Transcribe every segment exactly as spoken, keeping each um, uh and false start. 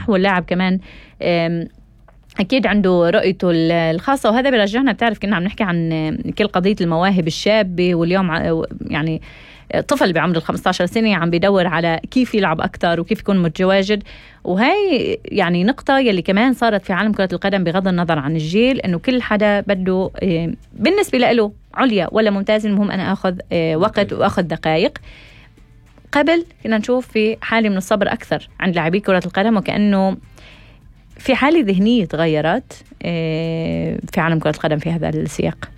صح، واللاعب كمان أكيد عنده رؤيته الخاصة. وهذا بيرجعنا، بتعرف كنا عم نحكي عن كل قضية المواهب الشابة، واليوم يعني طفل بعمر الخمسة عشر سنة عم بيدور على كيف يلعب أكتر وكيف يكون متواجد. وهي يعني نقطة يلي كمان صارت في عالم كرة القدم بغض النظر عن الجيل، إنه كل حدا بده بالنسبة له عليا ولا ممتاز، المهم أنا أخذ وقت وأخذ دقائق. قبل كنا نشوف في حالة من الصبر أكثر عند لاعبي كرة القدم، وكأنه في حالة ذهنية تغيرت في عالم كرة القدم في هذا السياق.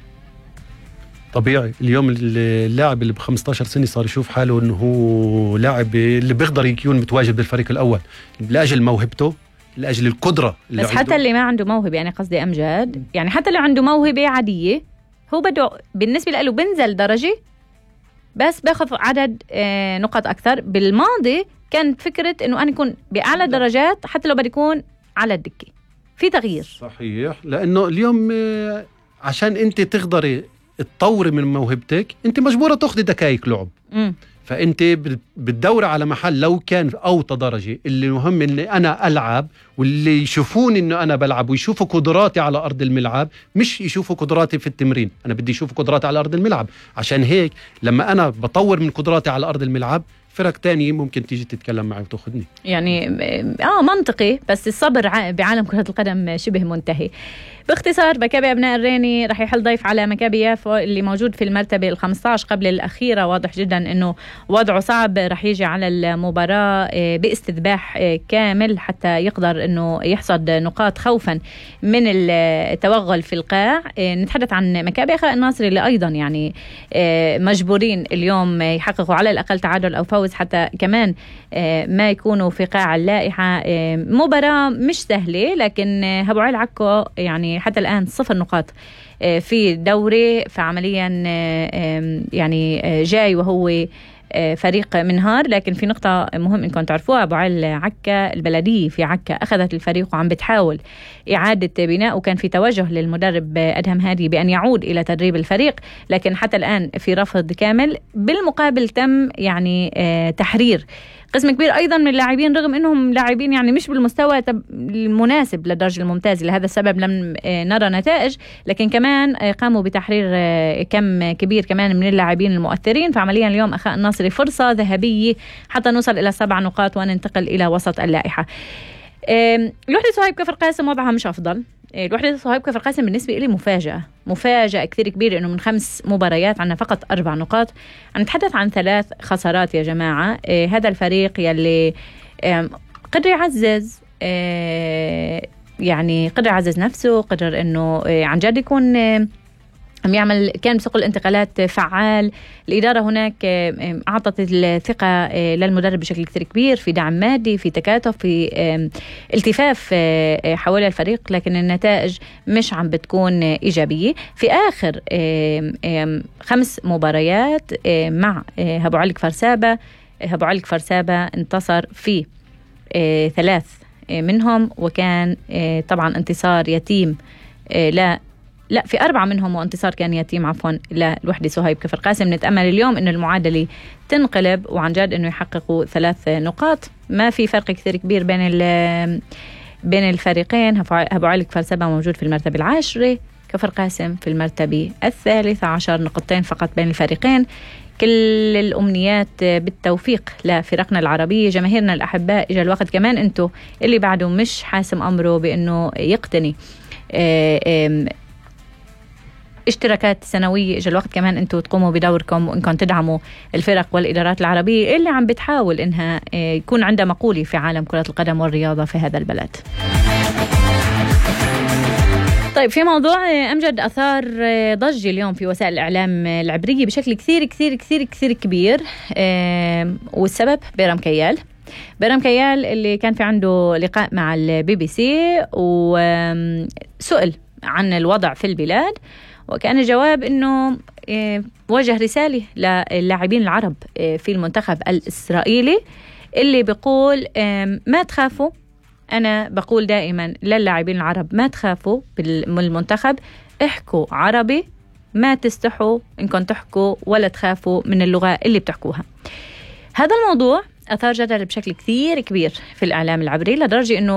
طبيعي اليوم اللاعب اللي بخمسة عشر سنة صار يشوف حاله انه هو لاعب اللي بيقدر يكون متواجد بالفريق الاول لاجل موهبته، لاجل القدرة اللي بس عنده. حتى اللي ما عنده موهبة، يعني قصدي امجد، يعني حتى اللي عنده موهبة عادية هو بده بالنسبة له بنزل درجة بس باخذ عدد نقاط اكثر. بالماضي كانت فكرة انه انا اكون باعلى درجات حتى لو بدي يكون على الدكة. في تغيير صحيح، لانه اليوم عشان انت تقدري تطوري من موهبتك انت مجبورة تاخذي دقائق لعب. م. فانت بتدوري على محل لو كان اوطى درجة، اللي مهم اني انا العب واللي يشوفوني انه انا بلعب ويشوفوا قدراتي على ارض الملعب، مش يشوفوا قدراتي في التمرين. انا بدي يشوفوا قدراتي على ارض الملعب، عشان هيك لما انا بطور من قدراتي على ارض الملعب فرق تاني ممكن تيجي تتكلم معي وتاخذني. يعني اه منطقي، بس الصبر بعالم كرة القدم شبه منتهي. باختصار، مكابي أبناء الريني رح يحل ضيف على مكابي يافو اللي موجود في المرتبة الخمسة عشر قبل الأخيرة. واضح جدا أنه وضعه صعب، رح يجي على المباراة باستذباح كامل حتى يقدر أنه يحصد نقاط خوفا من التوغل في القاع. نتحدث عن مكابي أخاء الناصري اللي أيضا يعني مجبورين اليوم يحققوا على الأقل تعادل أو فوز حتى كمان ما يكونوا في قاع اللائحة. مباراة مش سهلة، لكن أبو علي عكو يعني حتى الآن صفر نقاط في دوري، فعمليا يعني جاي وهو فريق منهار. لكن في نقطة مهم إنكم تعرفوها، أبو علي عكا البلدية في عكا أخذت الفريق وعم بتحاول إعادة بناء، وكان في توجه للمدرب أدهم هادي بأن يعود إلى تدريب الفريق، لكن حتى الآن في رفض كامل. بالمقابل تم يعني تحرير قسم كبير أيضا من اللاعبين، رغم أنهم لاعبين يعني مش بالمستوى المناسب للدرجة الممتازة. لهذا السبب لم نرى نتائج، لكن كمان قاموا بتحرير كم كبير كمان من اللاعبين المؤثرين. فعمليا اليوم أخاء الناصري فرصة ذهبية حتى نوصل إلى سبع نقاط وننتقل إلى وسط اللائحة. الوحدة صهيب كفر قاسم وضعها مش أفضل. الوحدة صهيب كفر قاسم بالنسبة لي مفاجأة مفاجأة كثير كبيرة، إنه من خمس مباريات عنا فقط أربع نقاط. عم نتحدث عن ثلاث خسارات يا جماعة. إيه هذا الفريق يلي إيه قدر يعزز إيه يعني قدر يعزز نفسه، قدر إنه إيه عن جد يكون إيه عم يعمل، كان بسوق الانتقالات فعال. الإدارة هناك أعطت الثقة للمدرب بشكل كثير كبير، في دعم مادي، في تكاتف، في التفاف حول الفريق، لكن النتائج مش عم بتكون إيجابية. في آخر خمس مباريات مع أبو علي كفر سابا، أبو علي كفر سابا انتصر في ثلاث منهم، وكان طبعا انتصار يتيم لا لا في أربعة منهم وانتصار كان يتيم عفوا للوحدة صهيب كفر قاسم. نتأمل اليوم إنه المعادلة تنقلب وعن جد إنه يحققوا ثلاث نقاط. ما في فرق كثير كبير بين بين الفريقين. أبو علي كفر سابا موجود في المرتبة العاشرة، كفر قاسم في المرتبة الثالثة عشر، نقطتين فقط بين الفريقين. كل الأمنيات بالتوفيق لفرقنا العربية. جماهيرنا الأحباء، إجا الوقت كمان أنتو اللي بعده مش حاسم أمره بأنه يقتني اشتراكات سنوية، إجا الوقت كمان أنتوا تقوموا بدوركم وإنكم تدعموا الفرق والإدارات العربية اللي عم بتحاول إنها يكون عندها مقولة في عالم كرة القدم والرياضة في هذا البلد. طيب، في موضوع أمجد أثار ضجة اليوم في وسائل الإعلام العبرية بشكل كثير كثير كثير كثير كبير، والسبب بيرام كيال. بيرام كيال اللي كان في عنده لقاء مع البي بي سي وسئل عن الوضع في البلاد، وكان الجواب إنه وجه رسالة للاعبين العرب في المنتخب الإسرائيلي اللي بيقول ما تخافوا. أنا بقول دائما للاعبين العرب ما تخافوا من المنتخب، احكوا عربي، ما تستحوا إنكم تحكوا ولا تخافوا من اللغة اللي بتحكوها. هذا الموضوع أثار جدل بشكل كثير كبير في الإعلام العبري، لدرجة إنه